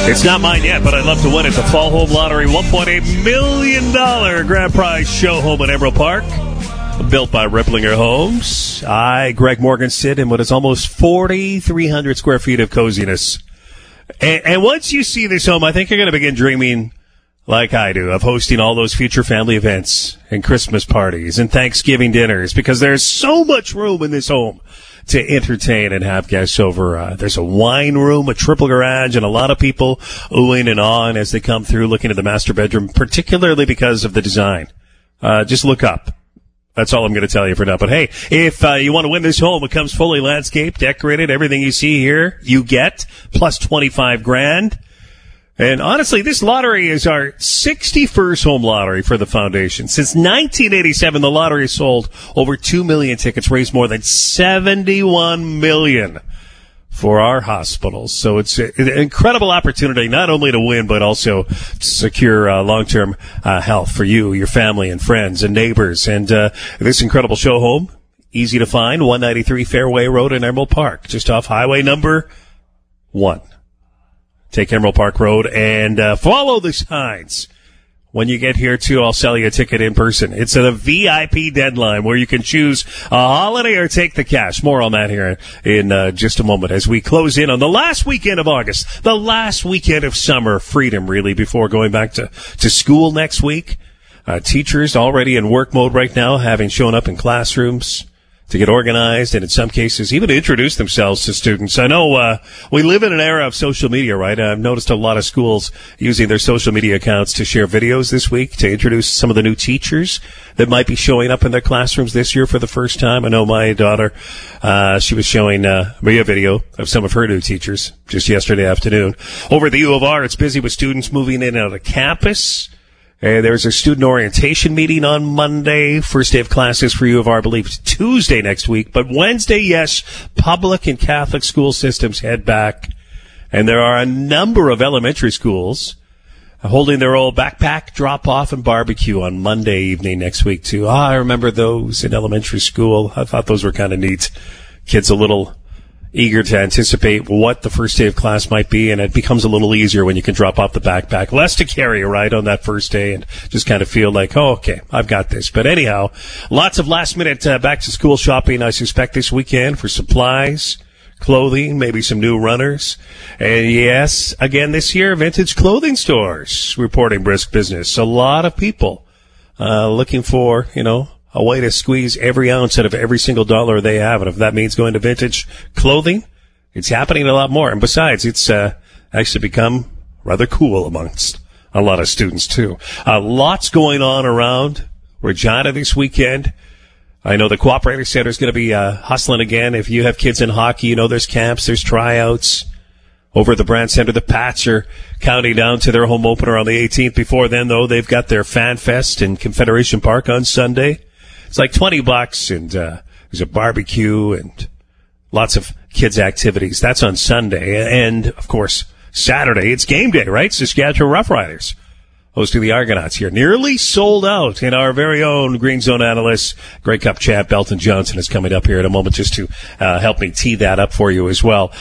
It's not mine yet, but I'd love to win it. The Fall Home Lottery $1.8 million grand prize show home at Emerald Park. Built by Ripplinger Homes. I, Greg Morgan, sit in what is almost 4,300 square feet of coziness. And once you see this home, I think you're going to begin dreaming, like I do, of hosting all those future family events and Christmas parties and Thanksgiving dinners, because there's so much room in this home to entertain and have guests over. There's a wine room, a triple garage, and a lot of people oohing and awing as they come through looking at the master bedroom, particularly because of the design. Just look up. That's all I'm going to tell you for now. But hey, if you want to win this home, it comes fully landscaped, decorated. Everything you see here, you get, plus 25 grand. And honestly, this lottery is our 61st home lottery for the foundation. Since 1987, the lottery has sold over 2 million tickets, raised more than $71 million for our hospitals. So it's an incredible opportunity not only to win, but also to secure long-term health for you, your family, and friends and neighbors. And this incredible show home, easy to find, 193 Fairway Road in Emerald Park, just off highway number 1. Take Emerald Park Road and follow the signs. When you get here, too, I'll sell you a ticket in person. It's a VIP deadline where you can choose a holiday or take the cash. More on that here in just a moment as we close in on the last weekend of August, the last weekend of summer freedom, really, before going back to school next week. Teachers already in work mode right now, having shown up in classrooms to get organized and in some cases even to introduce themselves to students. I know we live in an era of social media, right? I've noticed a lot of schools using their social media accounts to share videos this week to introduce some of the new teachers that might be showing up in their classrooms this year for the first time. I know my daughter, she was showing me a video of some of her new teachers just yesterday afternoon. Over at the U of R, it's busy with students moving in and out of campus. There's a student orientation meeting on Monday. First day of classes for U of R, I believe, it's Tuesday next week. But Wednesday, yes, public and Catholic school systems head back. And there are a number of elementary schools holding their old backpack drop-off and barbecue on Monday evening next week, too. I remember those in elementary school. I thought those were kind of neat. Kids a little eager to anticipate what the first day of class might be, and it becomes a little easier when you can drop off the backpack. Less to carry, right, on that first day, and just kind of feel like, oh, okay, I've got this. But anyhow, lots of last-minute back-to-school shopping, I suspect, this weekend for supplies, clothing, maybe some new runners. And yes, again this year, vintage clothing stores reporting brisk business. A lot of people looking for, a way to squeeze every ounce out of every single dollar they have. And if that means going to vintage clothing, it's happening a lot more. And besides, it's actually become rather cool amongst a lot of students, too. Lots going on around Regina this weekend. I know the Cooperative Center is going to be hustling again. If you have kids in hockey, there's camps, there's tryouts. Over at the Brand Center, the Pats are counting down to their home opener on the 18th. Before then, though, they've got their Fan Fest in Confederation Park on Sunday. It's like $20, and there's a barbecue and lots of kids' activities. That's on Sunday. And, of course, Saturday, it's game day, right? Saskatchewan Roughriders hosting the Argonauts here. Nearly sold out. And our very own Green Zone analyst, Grey Cup champ, Belton Johnson, is coming up here in a moment just to help me tee that up for you as well.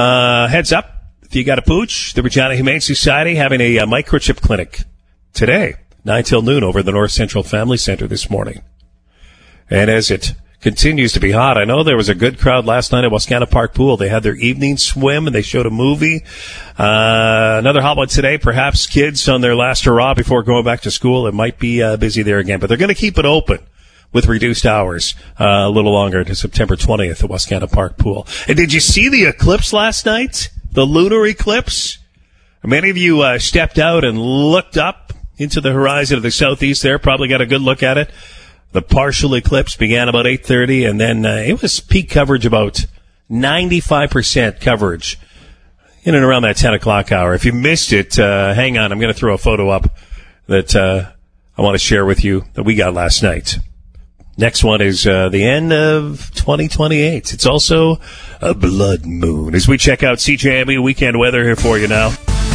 Heads up, if you got a pooch, the Regina Humane Society having a microchip clinic today, 9 till noon over at the North Central Family Center this morning. And as it continues to be hot, I know there was a good crowd last night at Wascana Park Pool. They had their evening swim and they showed a movie. Another hot one today, perhaps kids on their last hurrah before going back to school. It might be busy there again, but they're going to keep it open with reduced hours a little longer to September 20th at Wascana Park Pool. And did you see the eclipse last night? The lunar eclipse? Many of you stepped out and looked up into the horizon of the southeast there, probably got a good look at it. The partial eclipse began about 8:30, and then it was peak coverage about 95% coverage in and around that 10 o'clock hour. If you missed it, hang on. I'm going to throw a photo up that I want to share with you that we got last night. Next one is the end of 2028. It's also a blood moon. As we check out CJME weekend weather here for you now.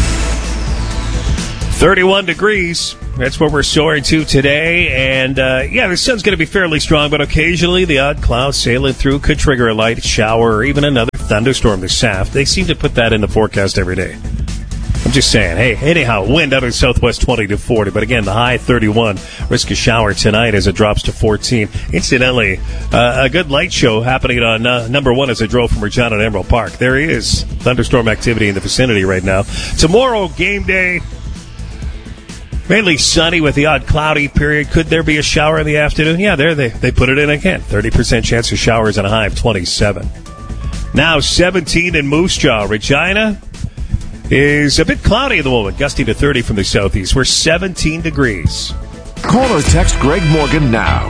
31 degrees. That's what we're soaring to today. And, the sun's going to be fairly strong, but occasionally the odd cloud sailing through could trigger a light shower or even another thunderstorm this afternoon. They seem to put that in the forecast every day. I'm just saying. Hey, anyhow, wind out of the southwest 20 to 40. But again, the high 31. Risk of shower tonight as it drops to 14. Incidentally, a good light show happening on number 1 as I drove from Regina to Emerald Park. There is thunderstorm activity in the vicinity right now. Tomorrow, game day. Mainly sunny with the odd cloudy period. Could there be a shower in the afternoon? Yeah, there they put it in again. 30% chance of showers and a high of 27. Now 17 in Moose Jaw. Regina is a bit cloudy at the moment, gusting to 30 from the southeast. We're 17 degrees. Call or text Greg Morgan now.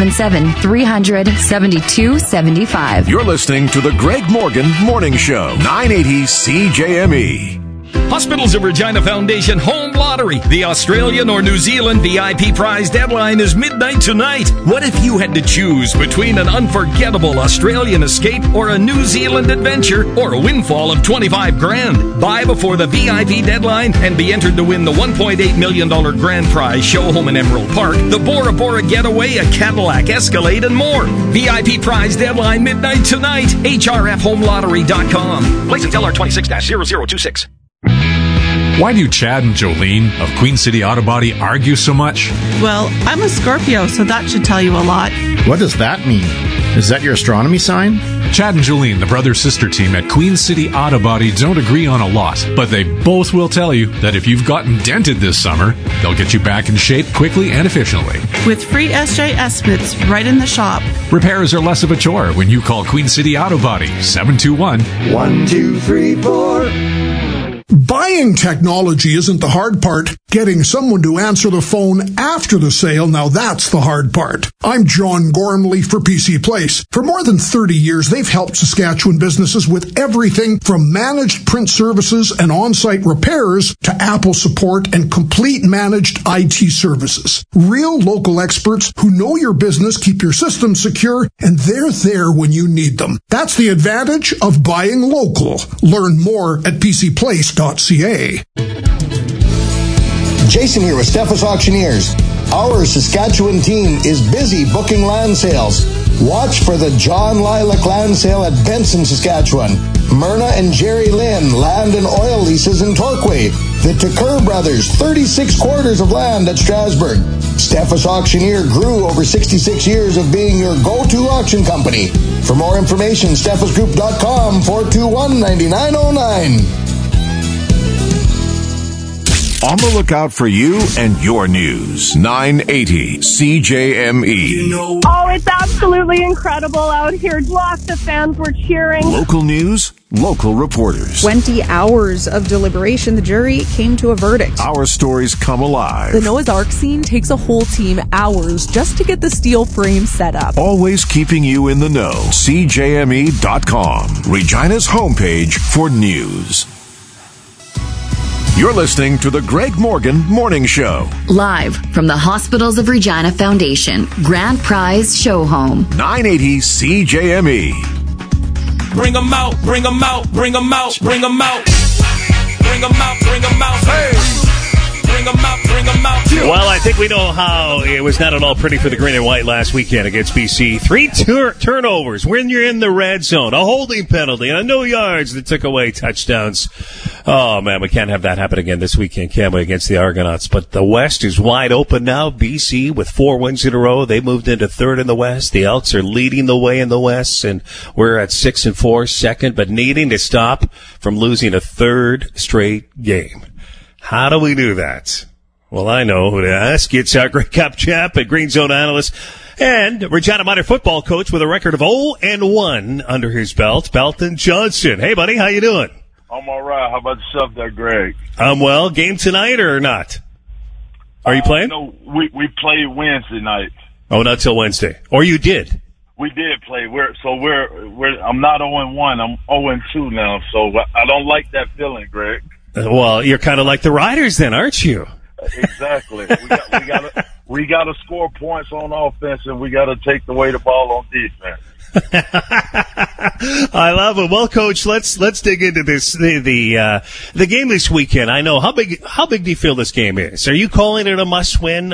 877-300-7275. You're listening to the Greg Morgan Morning Show, 980 CJME. Hospitals of Regina Foundation Home Lottery. The Australian or New Zealand VIP prize deadline is midnight tonight. What if you had to choose between an unforgettable Australian escape or a New Zealand adventure or a windfall of $25,000? Buy before the VIP deadline and be entered to win the $1.8 million grand prize show home in Emerald Park, the Bora Bora getaway, a Cadillac Escalade, and more. VIP prize deadline midnight tonight. HRFHomeLottery.com. Place until R26-0026. Why do Chad and Jolene of Queen City Auto Body argue so much? Well, I'm a Scorpio, so that should tell you a lot. What does that mean? Is that your astronomy sign? Chad and Jolene, the brother-sister team at Queen City Auto Body, don't agree on a lot, but they both will tell you that if you've gotten dented this summer, they'll get you back in shape quickly and efficiently. With free SJ estimates right in the shop. Repairs are less of a chore when you call Queen City Auto Body, 721-1234. Buying technology isn't the hard part. Getting someone to answer the phone after the sale, now that's the hard part. I'm John Gormley for PC Place. For more than 30 years, they've helped Saskatchewan businesses with everything from managed print services and on-site repairs to Apple support and complete managed IT services. Real local experts who know your business, keep your systems secure, and they're there when you need them. That's the advantage of buying local. Learn more at pcplace.ca. Jason here with Steffes Auctioneers. Our Saskatchewan team is busy booking land sales. Watch for the John Lilac Land Sale at Benson, Saskatchewan. Myrna and Jerry Lynn land and oil leases in Torquay. The Tucker Brothers, 36 quarters of land at Strasbourg. Steffes Auctioneer grew over 66 years of being your go-to auction company. For more information, steffesgroup.com, 421-9909. On the lookout for you and your news. 980 CJME. Oh, it's absolutely incredible out here. Lots of fans were cheering. Local news, local reporters. 20 hours of deliberation, the jury came to a verdict. Our stories come alive. The Noah's Ark scene takes a whole team hours just to get the steel frame set up. Always keeping you in the know. CJME.com. Regina's homepage for news. You're listening to the Greg Morgan Morning Show. Live from the Hospitals of Regina Foundation Grand Prize Show Home. 980 CJME. Bring them out, bring them out, bring them out, bring them out. Bring them out, bring them out. Hey! Bring them out, bring them out. Well, I think we know how it was not at all pretty for the green and white last weekend against BC. 3 turnovers when you're in the red zone, a holding penalty, and a no yards that took away touchdowns. Oh, man, we can't have that happen again this weekend, can we, against the Argonauts? But the West is wide open now. BC with 4 wins in a row. They moved into third in the West. The Elks are leading the way in the West, and we're at 6-4, second, but needing to stop from losing a third straight game. How do we do that? Well, I know who to ask. It's our Grey Cup champ and Green Zone analyst and Regina Minor football coach with a record of 0-1 under his belt, Belton Johnson. Hey, buddy, how you doing? I'm all right. How about yourself there, Greg? Well, game tonight or not? Are you playing? No, we play Wednesday night. Oh, not till Wednesday. Or you did? We did play. We're I'm not 0-1. I'm 0-2 now, so I don't like that feeling, Greg. Well, you're kind of like the Riders then, aren't you? Exactly. We got to score points on offense, and we got to take away the ball on defense. I love it. Well, Coach, let's dig into this the game this weekend. I know how big do you feel this game is? Are you calling it a must win?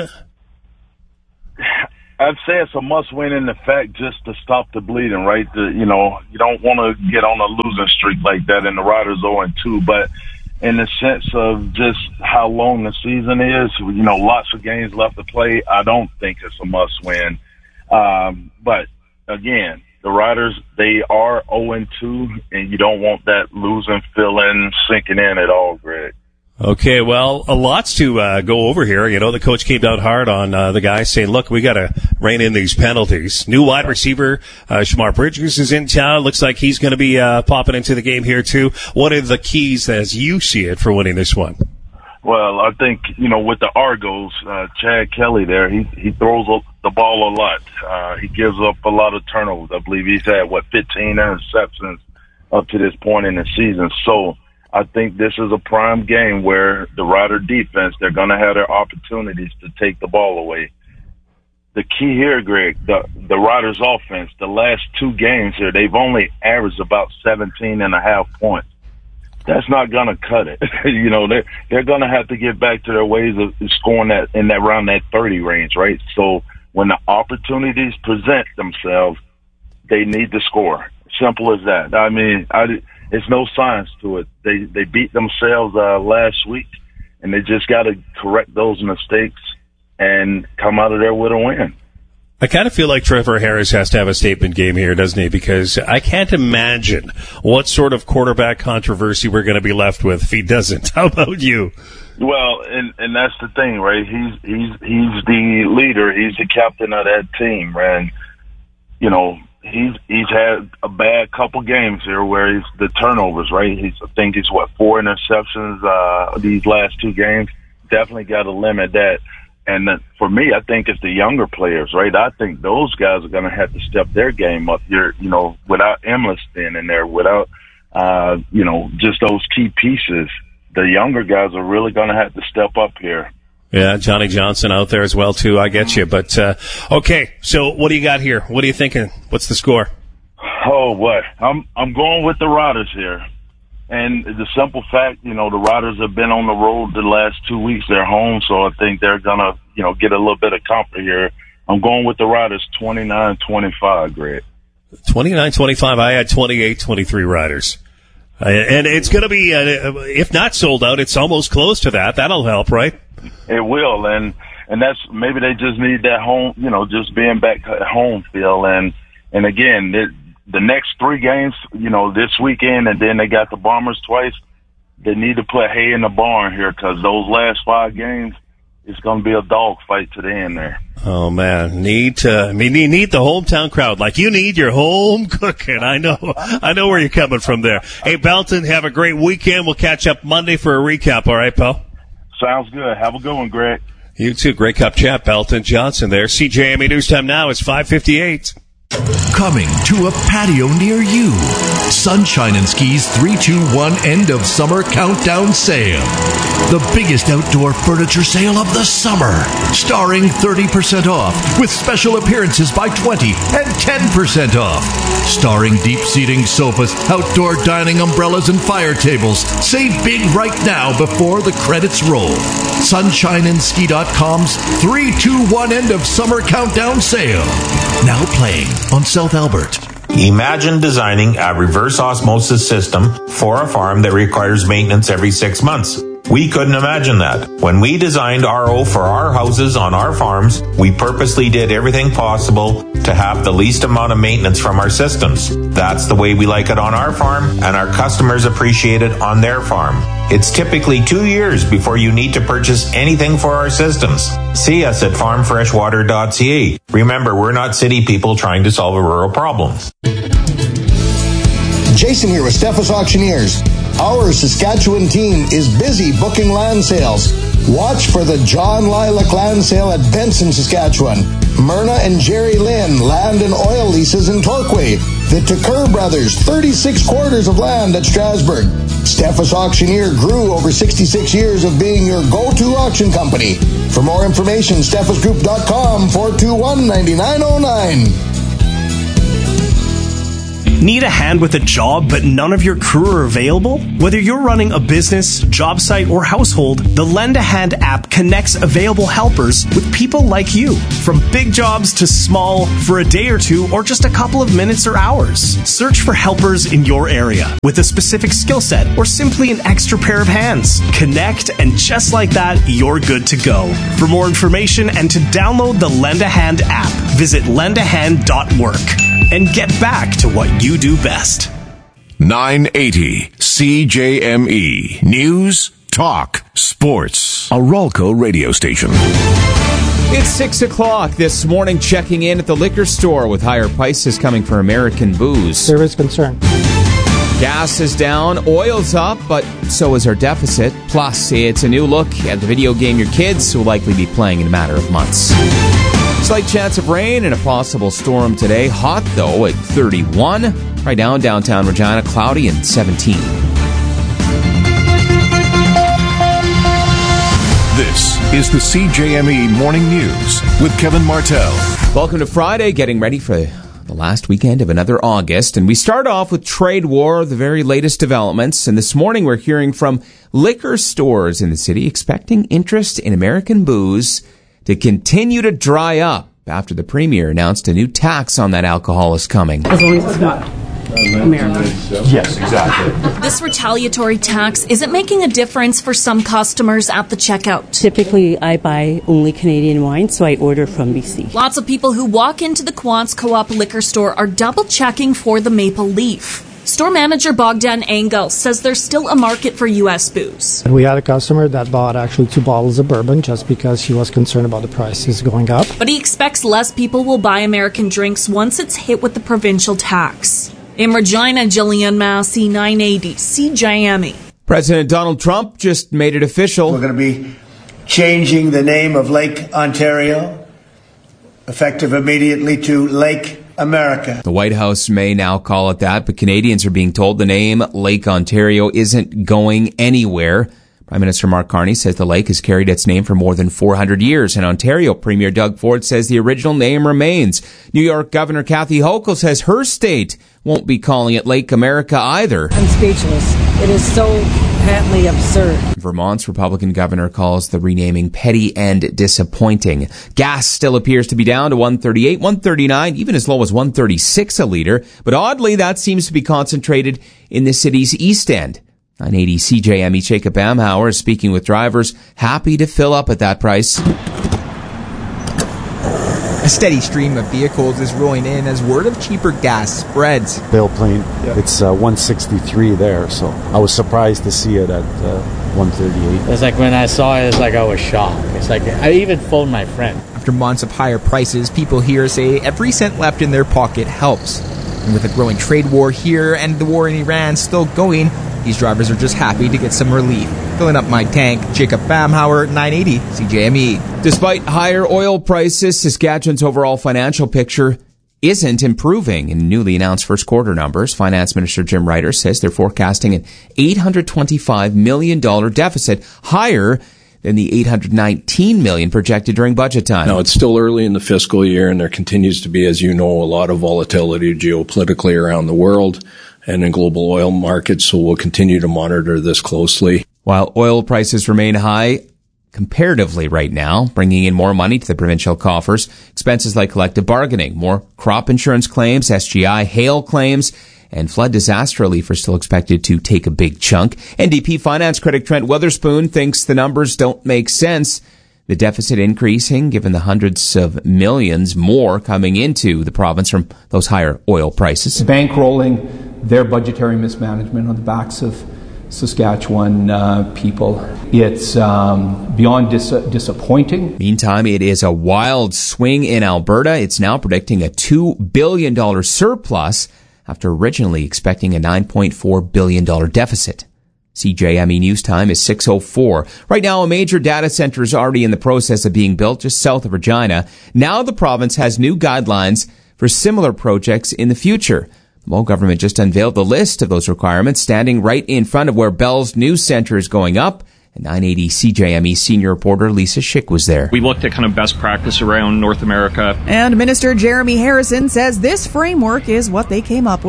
I'd say it's a must win in the fact just to stop the bleeding, right? You don't want to get on a losing streak like that, and the Riders 0-2, but in the sense of just how long the season is. Lots of games left to play. I don't think it's a must-win. But, again, the Riders, they are 0-2, and you don't want that losing feeling sinking in at all, Greg. Okay, well, lots to go over here. The coach came down hard on the guys, saying, look, we got to rein in these penalties. New wide receiver, Shamar Bridges is in town. Looks like he's going to be popping into the game here, too. What are the keys, as you see it, for winning this one? Well, I think, with the Argos, Chad Kelly there, he throws the ball a lot. He gives up a lot of turnovers. I believe he's had, 15 interceptions up to this point in the season. So I think this is a prime game where the Rider defense, they're going to have their opportunities to take the ball away. The key here, Greg, the Riders offense, the last 2 games here, they've only averaged about 17.5 points. That's not going to cut it. They're going to have to get back to their ways of scoring around that 30 range, right? So when the opportunities present themselves, they need to score. Simple as that. I mean, there's no science to it. They beat themselves last week, and they just got to correct those mistakes and come out of there with a win. I kind of feel like Trevor Harris has to have a statement game here, doesn't he? Because I can't imagine what sort of quarterback controversy we're going to be left with if he doesn't. How about you? Well, and that's the thing, right? He's the leader. He's the captain of that team, and he's had a bad couple games here where he's the turnovers, right? I think he's 4 interceptions these last 2 games. Definitely got to limit that. And for me, I think it's the younger players, right? I think those guys are going to have to step their game up here, without Emlis being in there, without, just those key pieces. The younger guys are really going to have to step up here. Yeah, Johnny Johnson out there as well, too. I get you. But, okay, so what do you got here? What are you thinking? What's the score? Oh, boy. I'm going with the Riders here. And the simple fact, the Riders have been on the road the last 2 weeks. They're home, so I think they're going to, get a little bit of comfort here. I'm going with the Riders 29-25, Greg. 29-25. I had 28-23 Riders. And it's going to be, if not sold out, it's almost close to that. That'll help, right? It will, and that's maybe they just need that home, just being back at home feel. And again, the next 3 games, this weekend, and then they got the Bombers twice. They need to put hay in the barn here because those last 5 games, it's going to be a dogfight to the end there. Oh man, need the hometown crowd like you need your home cooking. I know where you're coming from there. Hey, Belton, have a great weekend. We'll catch up Monday for a recap. All right, pal. Sounds good. Have a good one, Greg. You too. Great Cup chat. Belton Johnson there. CJME News Time now. It's 5:58. Coming to a patio near you. Sunshine and Ski's 3-2-1 end of summer countdown sale. The biggest outdoor furniture sale of the summer. Starring 30% off with special appearances by 20 and 10% off. Starring deep seating sofas, outdoor dining umbrellas, and fire tables. Save big right now before the credits roll. SunshineandSki.com's 3-2-1 end of summer countdown sale. Now playing on South Albert. Imagine designing a reverse osmosis system for a farm that requires maintenance every 6 months. We couldn't imagine that. When we designed RO for our houses on our farms, we purposely did everything possible to have the least amount of maintenance from our systems. That's the way we like it on our farm, and our customers appreciate it on their farm. It's typically 2 years before you need to purchase anything for our systems. See us at farmfreshwater.ca. Remember, we're not city people trying to solve a rural problem. Jason here with Steffes Auctioneers. Our Saskatchewan team is busy booking land sales. Watch for the John Lilac Land Sale at Benson, Saskatchewan. Myrna and Jerry Lynn land and oil leases in Torquay. The Tucker Brothers, 36 quarters of land at Strasbourg. Steffes Auctioneer grew over 66 years of being your go-to auction company. For more information, steffesgroup.com, 421-9909. Need a hand with a job but none of your crew are available? Whether you're running a business, job site, or household, the Lend a Hand app connects available helpers with people like you. From big jobs to small, for a day or two, or just a couple of minutes or hours. Search for helpers in your area with a specific skill set or simply an extra pair of hands. Connect, and just like that, you're good to go. For more information and to download the Lend a Hand app, visit lendahand.work and get back to what you do best. 980 CJME News, Talk, Sports. A Ralco radio station. It's 6 o'clock this morning, checking in at the liquor store with higher prices coming for American booze. There is concern. Gas is down, oil's up, but so is our deficit. Plus, it's a new look at the video game your kids will likely be playing in a matter of months. Slight chance of rain and a possible storm today. Hot, though, at 31. Right now in downtown Regina, cloudy and 17. This is the CJME Morning News with Kevin Martell. Welcome to Friday, getting ready for the last weekend of another August. And we start off with trade war, the very latest developments. And this morning we're hearing from liquor stores in the city expecting interest in American booze to continue to dry up after the premier announced a new tax on that alcohol is coming. As long as it's not American. Yes, exactly. This retaliatory tax isn't making a difference for some customers at the checkout. Typically, I buy only Canadian wine, so I order from BC. Lots of people who walk into the Quants Co-op liquor store are double-checking for the maple leaf. Store manager Bogdan Engel says there's still a market for U.S. booze. We had a customer that bought actually 2 bottles of bourbon just because she was concerned about the prices going up. But he expects less people will buy American drinks once it's hit with the provincial tax. In Regina, Jillian Massey, 980 CJME. President Donald Trump just made it official. We're going to be changing the name of Lake Ontario, effective immediately, to Lake America. The White House may now call it that, but Canadians are being told the name Lake Ontario isn't going anywhere. Prime Minister Mark Carney says the lake has carried its name for more than 400 years, and Ontario Premier Doug Ford says the original name remains. New York Governor Kathy Hochul says her state won't be calling it Lake America either. I'm speechless. It is so patently absurd. Vermont's Republican governor calls the renaming petty and disappointing. Gas still appears to be down to $1.38, $1.39, even as low as $1.36 a liter. But oddly, that seems to be concentrated in the city's east end. 980 CJME Jacob Amhauer is speaking with drivers happy to fill up at that price. A steady stream of vehicles is rolling in as word of cheaper gas spreads. Bale Plain, it's 163 there, so I was surprised to see it at 138. It's like when I saw it, it's like I was shocked. It's like I even phoned my friend. After months of higher prices, people here say every cent left in their pocket helps. And with a growing trade war here and the war in Iran still going, these drivers are just happy to get some relief. Filling up my tank, Jacob Bamhauer, 980 CJME. Despite higher oil prices, Saskatchewan's overall financial picture isn't improving. In newly announced first quarter numbers, Finance Minister Jim Ryder says they're forecasting an $825 million deficit, higher than the $819 million projected during budget time. Now, it's still early in the fiscal year, and there continues to be, as you know, a lot of volatility geopolitically around the world and in global oil markets, so we'll continue to monitor this closely. While oil prices remain high comparatively right now, bringing in more money to the provincial coffers, expenses like collective bargaining, more crop insurance claims, SGI, hail claims, and flood disaster relief are still expected to take a big chunk. NDP finance critic Trent Witherspoon thinks the numbers don't make sense. The deficit increasing given the hundreds of millions more coming into the province from those higher oil prices. Bankrolling their budgetary mismanagement on the backs of Saskatchewan people. It's beyond disappointing. Meantime, it is a wild swing in Alberta. It's now predicting a $2 billion surplus after originally expecting a $9.4 billion deficit. CJME News Time is 6:04. Right now, a major data center is already in the process of being built just south of Regina. Now the province has new guidelines for similar projects in the future. The Moe government just unveiled the list of those requirements, standing right in front of where Bell's News Center is going up. And 980 CJME senior reporter Lisa Schick was there. We looked at kind of best practice around North America. And Minister Jeremy Harrison says this framework is what they came up with.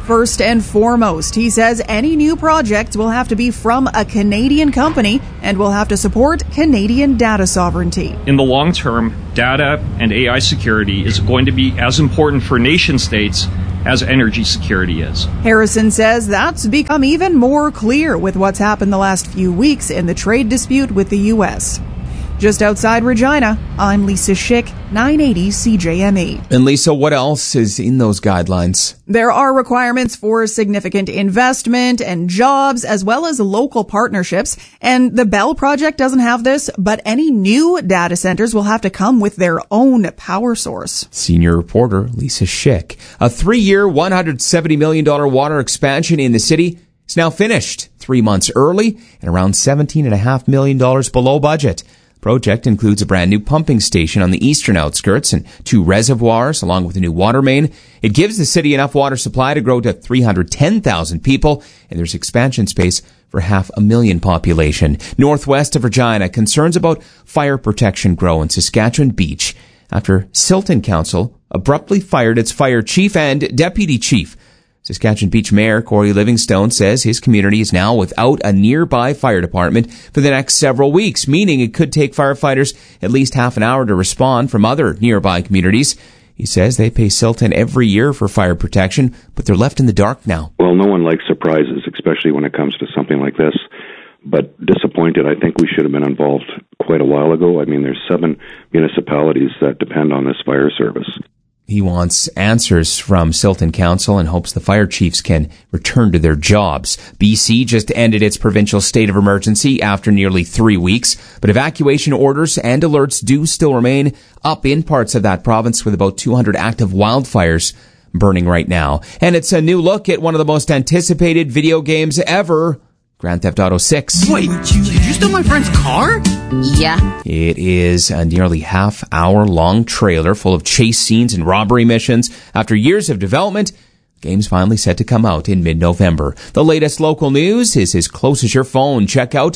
First and foremost, he says any new project will have to be from a Canadian company and will have to support Canadian data sovereignty. In the long term, data and AI security is going to be as important for nation states as energy security is. Harrison says that's become even more clear with what's happened the last few weeks in the trade dispute with the U.S. Just outside Regina, I'm Lisa Schick, 980 CJME. And Lisa, what else is in those guidelines? There are requirements for significant investment and jobs, as well as local partnerships. And the Bell project doesn't have this, but any new data centers will have to come with their own power source. Senior reporter Lisa Schick. A 3-year, $170 million water expansion in the city is now finished 3 months early and around $17.5 million below budget. Project includes a brand new pumping station on the eastern outskirts and 2 reservoirs along with a new water main. It gives the city enough water supply to grow to 310,000 people, and there's expansion space for 500,000 population. Northwest of Regina, concerns about fire protection grow in Saskatchewan Beach after Silton Council abruptly fired its fire chief and deputy chief. Saskatchewan Beach Mayor Corey Livingstone says his community is now without a nearby fire department for the next several weeks, meaning it could take firefighters at least half an hour to respond from other nearby communities. He says they pay Silton every year for fire protection, but they're left in the dark now. Well, no one likes surprises, especially when it comes to something like this. But disappointed, I think we should have been involved quite a while ago. I mean, there's 7 municipalities that depend on this fire service. He wants answers from Silton Council and hopes the fire chiefs can return to their jobs. BC just ended its provincial state of emergency after nearly 3 weeks, but evacuation orders and alerts do still remain up in parts of that province with about 200 active wildfires burning right now. And it's a new look at one of the most anticipated video games ever, Grand Theft Auto 6. Wait, did you steal my friend's car? Yeah. It is a nearly half-hour-long trailer full of chase scenes and robbery missions. After years of development, the game's finally set to come out in mid-November. The latest local news is as close as your phone. Check out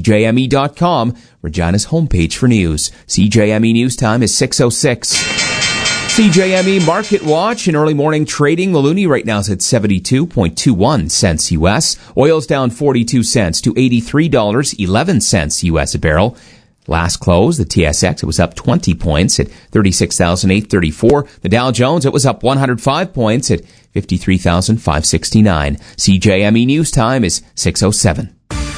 CJME.com, Regina's homepage for news. CJME News Time is 6:06. CJME Market Watch in early morning trading. The loonie right now is at 72.21 cents U.S. Oil's down 42 cents to $83.11 U.S. a barrel. Last close, the TSX, it was up 20 points at 36,834. The Dow Jones, it was up 105 points at 53,569. CJME News Time is 6:07.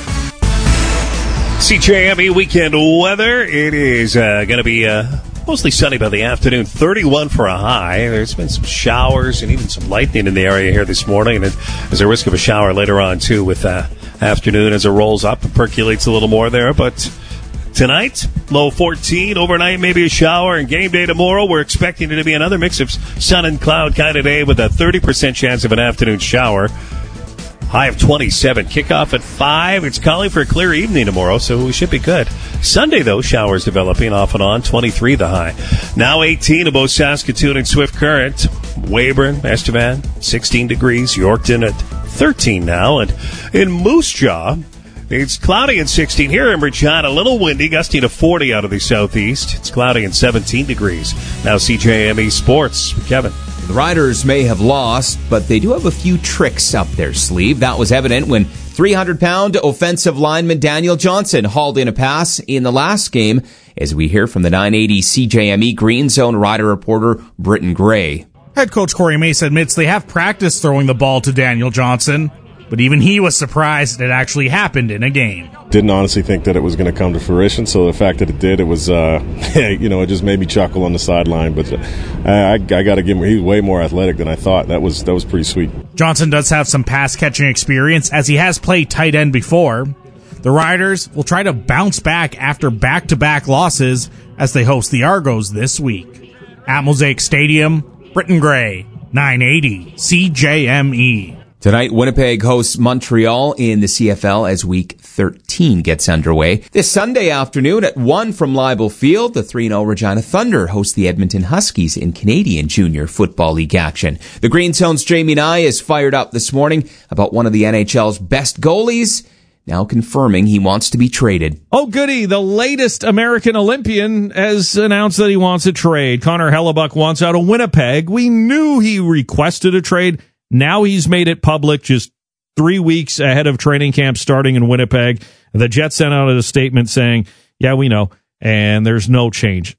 CJME weekend weather. It is going to be mostly sunny by the afternoon, 31 for a high. There's been some showers and even some lightning in the area here this morning. And there's a risk of a shower later on, too, with afternoon as it rolls up. It percolates a little more there. But tonight, low 14. Overnight, maybe a shower. And game day tomorrow, we're expecting it to be another mix of sun and cloud kind of day with a 30% chance of an afternoon shower. High of 27. Kickoff at 5. It's calling for a clear evening tomorrow, so we should be good. Sunday, though, showers developing off and on. 23 the high. Now 18 above Saskatoon and Swift Current. Weyburn, Estevan, 16 degrees. Yorkton at 13 now. And in Moose Jaw, it's cloudy at 16. Here in Regina, a little windy, gusting to 40 out of the southeast. It's cloudy and 17 degrees. Now CJME Sports. Kevin. The Riders may have lost, but they do have a few tricks up their sleeve. That was evident when 300-pound offensive lineman Daniel Johnson hauled in a pass in the last game, as we hear from the 980 CJME Green Zone Rider reporter Britton Gray. Head coach Corey Mace admits they have practiced throwing the ball to Daniel Johnson, but even he was surprised it actually happened in a game. Didn't honestly think that it was going to come to fruition, so the fact that it did, it was, it just made me chuckle on the sideline. But I got to give him, he's way more athletic than I thought. That was pretty sweet. Johnson does have some pass-catching experience, as he has played tight end before. The Riders will try to bounce back after back-to-back losses as they host the Argos this week. At Mosaic Stadium, Britton Gray, 980 CJME. Tonight, Winnipeg hosts Montreal in the CFL as Week 13 gets underway. This Sunday afternoon at 1 from Leibel Field, the 3-0 Regina Thunder host the Edmonton Huskies in Canadian Junior Football League action. The Green Zone's Jamie Nye is fired up this morning about one of the NHL's best goalies, now confirming he wants to be traded. Oh, goody. The latest American Olympian has announced that he wants a trade. Connor Hellebuck wants out of Winnipeg. We knew he requested a trade. Now he's made it public just 3 weeks ahead of training camp starting in Winnipeg. The Jets sent out a statement saying, yeah, we know, and there's no change.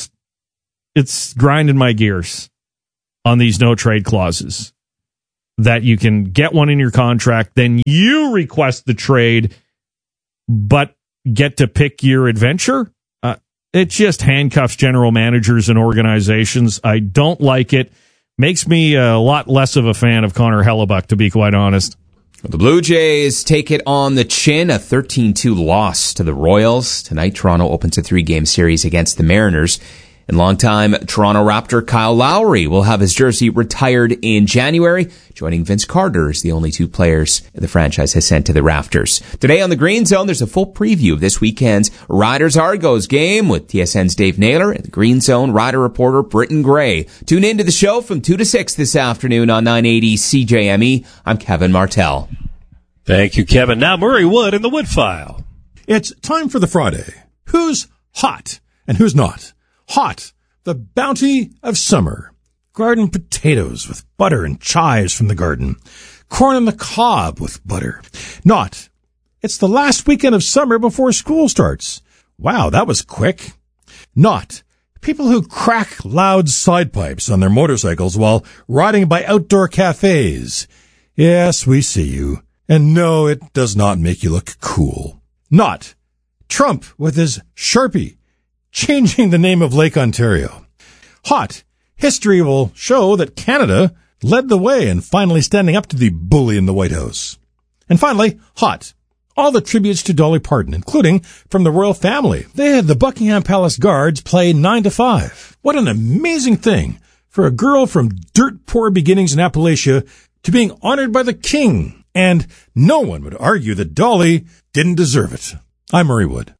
It's grinding my gears on these no trade clauses, that you can get one in your contract, then you request the trade, but get to pick your adventure. It just handcuffs general managers and organizations. I don't like it. Makes me a lot less of a fan of Connor Hellebuck, to be quite honest. The Blue Jays take it on the chin, a 13-2 loss to the Royals. Tonight, Toronto opens a 3-game series against the Mariners. And longtime Toronto Raptor Kyle Lowry will have his jersey retired in January, joining Vince Carter as the only two players the franchise has sent to the rafters. Today on the Green Zone, there's a full preview of this weekend's Riders-Argos game with TSN's Dave Naylor and the Green Zone Rider reporter Britton Gray. Tune in to the show from 2 to 6 this afternoon on 980 CJME. I'm Kevin Martell. Thank you, Kevin. Now Murray Wood in the Wood File. It's time for the Friday. Who's hot and who's not? Hot, the bounty of summer. Garden potatoes with butter and chives from the garden. Corn on the cob with butter. Not, it's the last weekend of summer before school starts. Wow, that was quick. Not, people who crack loud side pipes on their motorcycles while riding by outdoor cafes. Yes, we see you. And no, it does not make you look cool. Not, Trump with his Sharpie changing the name of Lake Ontario. Hot, history will show that Canada led the way in finally standing up to the bully in the White House. And finally, hot, all the tributes to Dolly Parton, including from the royal family. They had the Buckingham Palace Guards play 9 to 5. What an amazing thing for a girl from dirt-poor beginnings in Appalachia to being honored by the king. And no one would argue that Dolly didn't deserve it. I'm Murray Wood.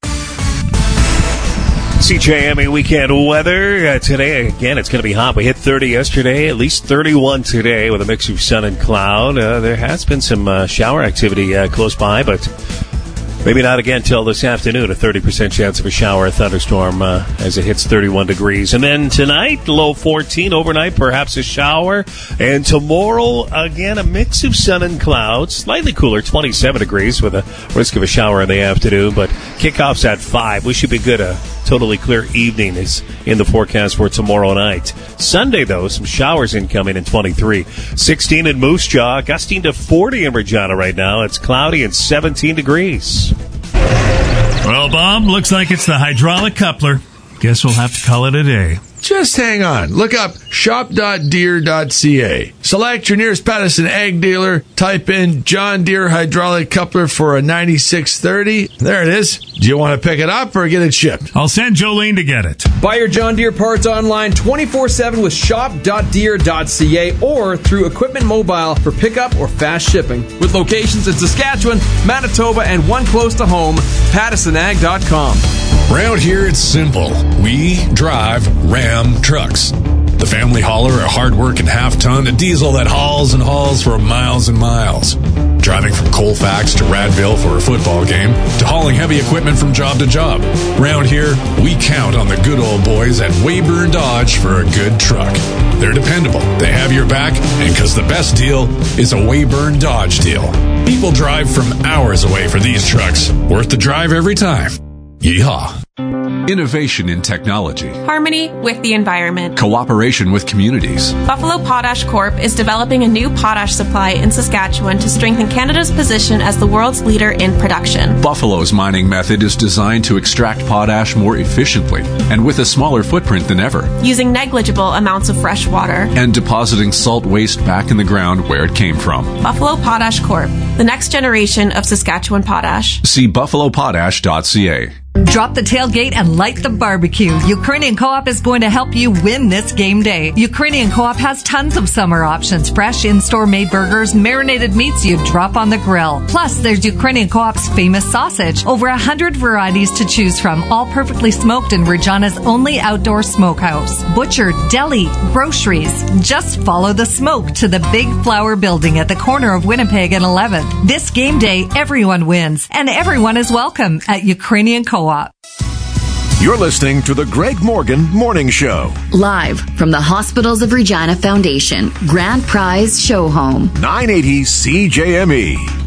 CJME weekend weather. Today, again, it's going to be hot. We hit 30 yesterday, at least 31 today with a mix of sun and cloud. There has been some shower activity close by, but maybe not again till this afternoon. A 30% chance of a shower or thunderstorm as it hits 31 degrees. And then tonight, low 14. Overnight, perhaps a shower. And tomorrow, again, a mix of sun and clouds. Slightly cooler, 27 degrees with a risk of a shower in the afternoon. But kickoff's at 5. We should be good. A totally clear evening is in the forecast for tomorrow night. Sunday, though, some showers incoming in 23. 16 in Moose Jaw, gusting to 40 in Regina right now. It's cloudy and 17 degrees. Well, Bob, looks like it's the hydraulic coupler. Guess we'll have to call it a day. Just hang on. Look up shop.deere.ca. Select your nearest Patterson ag dealer. Type in John Deere hydraulic coupler for a 9630. There it is. Do you want to pick it up or get it shipped? I'll send Jolene to get it. Buy your John Deere parts online 24/7 with shop.deere.ca or through Equipment Mobile for pickup or fast shipping. With locations in Saskatchewan, Manitoba, and one close to home, PattersonAg.com. Around here, it's simple. We drive Ram trucks. The family hauler, a hard-working half-ton, a diesel that hauls and hauls for miles and miles. Driving from Colfax to Radville for a football game, to hauling heavy equipment from job to job. Around here, we count on the good old boys at Weyburn Dodge for a good truck. They're dependable, they have your back, and because the best deal is a Weyburn Dodge deal. People drive from hours away for these trucks. Worth the drive every time. Yeehaw. Innovation in technology. Harmony with the environment. Cooperation with communities. Buffalo Potash Corp. is developing a new potash supply in Saskatchewan to strengthen Canada's position as the world's leader in production. Buffalo's mining method is designed to extract potash more efficiently and with a smaller footprint than ever. Using negligible amounts of fresh water. And depositing salt waste back in the ground where it came from. Buffalo Potash Corp. The next generation of Saskatchewan potash. See buffalopotash.ca. Drop the tailgate and light the barbecue. Ukrainian Co-op is going to help you win this game day. Ukrainian Co-op has tons of summer options. Fresh in-store made burgers, marinated meats you drop on the grill. Plus, there's Ukrainian Co-op's famous sausage. Over 100 varieties to choose from, all perfectly smoked in Regina's only outdoor smokehouse. Butcher, deli, groceries. Just follow the smoke to the Big Flower Building at the corner of Winnipeg and 11th. This game day, everyone wins, and everyone is welcome at Ukrainian Co-op. You're listening to the Greg Morgan Morning Show. Live from the Hospitals of Regina Foundation Grand Prize Show Home. 980 CJME.